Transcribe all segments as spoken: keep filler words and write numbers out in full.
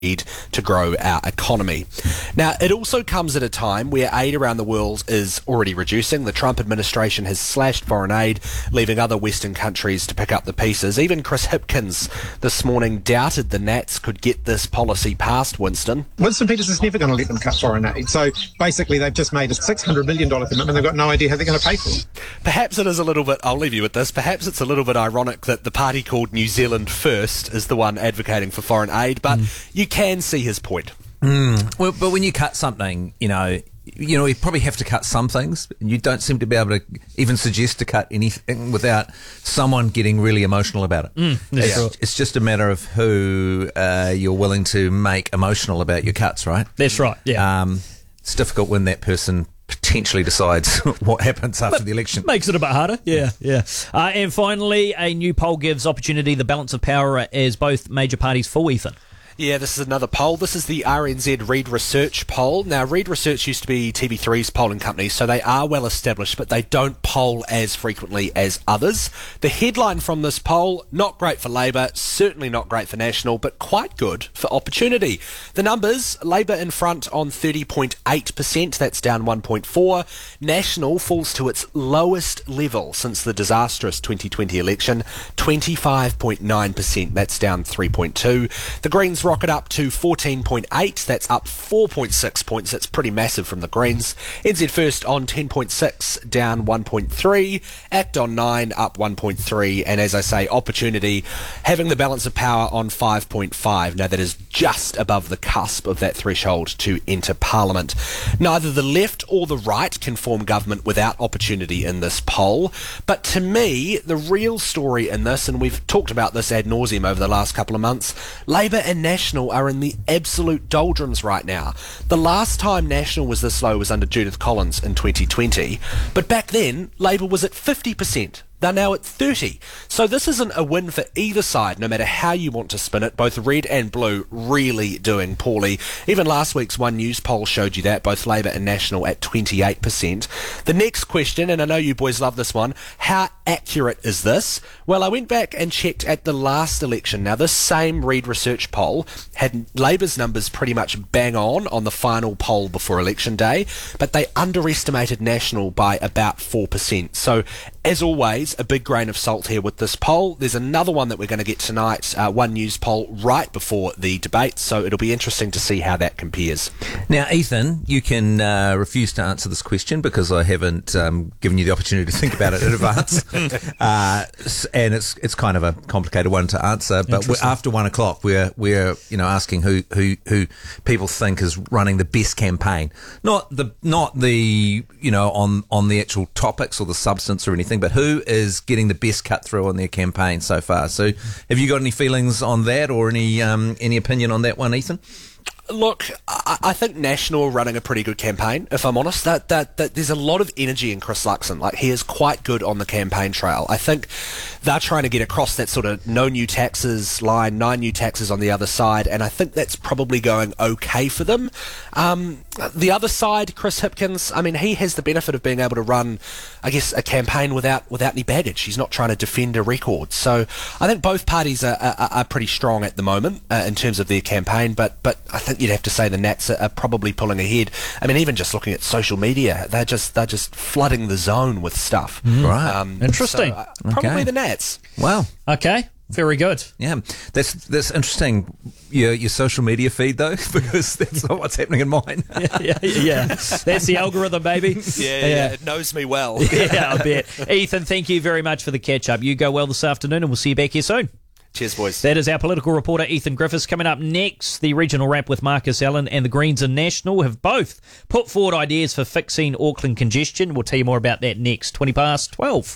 to grow our economy. Now, it also comes at a time where aid around the world is already reducing. The Trump administration has slashed foreign aid, leaving other Western countries to pick up the pieces. Even Chris Hipkins this morning doubted the Nats could get this policy passed, Winston. Winston Peters is never going to let them cut foreign aid. So basically, they've just made a six hundred million dollars commitment. They've got no idea how they're going to pay for it. Perhaps it is a little bit, I'll leave you with this, perhaps it's a little bit ironic that the party called New Zealand First is the one advocating for foreign aid, but mm. you can see his point. Mm. Well, but when you cut something, you know, you know, you probably have to cut some things. You don't seem to be able to even suggest to cut anything without someone getting really emotional about it. Mm, it's, yeah. it's just a matter of who uh, you're willing to make emotional about your cuts, right? That's right, yeah. Um, it's difficult when that person potentially decides what happens after but the election. Makes it a bit harder, yeah, yeah. Uh, and finally, a new poll gives Opportunity the balance of power as both major parties fall, Ethan. Yeah, this is another poll. This is the R N Z Reid Research poll. Now, Reid Research used to be T V three's polling company, so they are well established, but they don't poll as frequently as others. The headline from this poll, not great for Labour, certainly not great for National, but quite good for Opportunity. The numbers, Labour in front on thirty point eight percent, that's down one point four. National falls to its lowest level since the disastrous twenty twenty election, twenty-five point nine percent, that's down three point two. The Greens rocket up to fourteen point eight, that's up four point six points, that's pretty massive from the Greens. N Z First on ten point six, down one point three. Act on nine, up one point three. And as I say, Opportunity having the balance of power on five point five. Now that is just above the cusp of that threshold to enter Parliament. Neither the left or the right can form government without Opportunity in this poll. But to me, the real story in this, and we've talked about this ad nauseum over the last couple of months, Labour and National are in the absolute doldrums right now. The last time National was this low was under Judith Collins in twenty twenty, but back then Labour was at fifty percent. They're now at thirty. So this isn't a win for either side, no matter how you want to spin it. Both red and blue really doing poorly. Even last week's One News poll showed you that, both Labour and National at twenty-eight percent. The next question, and I know you boys love this one, how accurate is this? Well, I went back and checked at the last election. Now, this same Reid Research poll had Labour's numbers pretty much bang on on the final poll before election day, but they underestimated National by about four percent. So, as always, a big grain of salt here with this poll. There's another one that we're going to get tonight, uh, One News poll right before the debate, so it'll be interesting to see how that compares. Now, Ethan, you can uh, refuse to answer this question because I haven't um, given you the opportunity to think about it in advance, uh, and it's it's kind of a complicated one to answer. But we're, after one o'clock, we're we're you know asking who, who who people think is running the best campaign, not the not the you know on on the actual topics or the substance or anything, but who is is getting the best cut through on their campaign so far. So have you got any feelings on that or any um, any opinion on that one, Ethan? Look, I, I think National are running a pretty good campaign, if I'm honest. That, that that there's a lot of energy in Chris Luxon. Like, he is quite good on the campaign trail. I think they're trying to get across that sort of no new taxes line, nine new taxes on the other side, and I think that's probably going okay for them. Um, the other side, Chris Hipkins, I mean, he has the benefit of being able to run, I guess, a campaign without without any baggage. He's not trying to defend a record. So I think both parties are, are, are pretty strong at the moment uh, in terms of their campaign, but, but I think you'd have to say the Nats are, are probably pulling ahead. I mean, even just looking at social media, they're just they're just flooding the zone with stuff. Mm. Right. Um, Interesting. So, uh, probably okay. the Nats. Wow. Okay. Very good. Yeah, that's that's interesting. Your your social media feed though, because that's not what's happening in mine. yeah, yeah, yeah, that's the algorithm, baby. Yeah, yeah, yeah, it knows me well. Yeah, I bet. Ethan, thank you very much for the catch up. You go well this afternoon, and we'll see you back here soon. Cheers, boys. That is our political reporter, Ethan Griffiths. Coming up next, the regional wrap with Marcus Allen, and the Greens and National have both put forward ideas for fixing Auckland congestion. We'll tell you more about that next. twenty past twelve.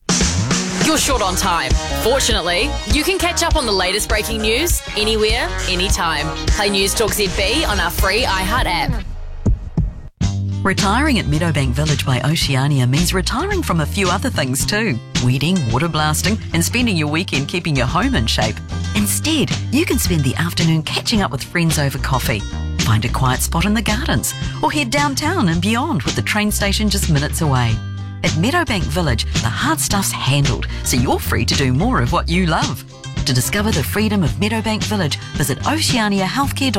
You're short on time. Fortunately, you can catch up on the latest breaking news anywhere, anytime. Play News Talk Z B on our free iHeart app. Retiring at Meadowbank Village by Oceania means retiring from a few other things too. Weeding, water blasting, and spending your weekend keeping your home in shape. Instead, you can spend the afternoon catching up with friends over coffee. Find a quiet spot in the gardens, or head downtown and beyond with the train station just minutes away. At Meadowbank Village, the hard stuff's handled, so you're free to do more of what you love. To discover the freedom of Meadowbank Village, visit oceania healthcare dot